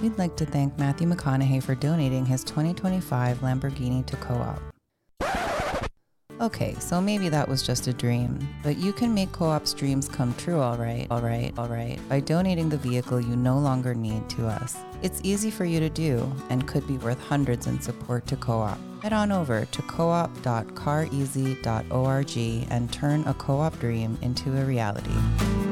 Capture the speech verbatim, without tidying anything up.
We'd like to thank Matthew McConaughey for donating his twenty twenty-five Lamborghini to Co-op. Okay, so maybe that was just a dream, but you can make Co-op's dreams come true, all right, all right, all right, by donating the vehicle you no longer need to us. It's easy for you to do and could be worth hundreds in support to Co-op. Head on over to co-op dot car easy dot org and turn a Co-op dream into a reality.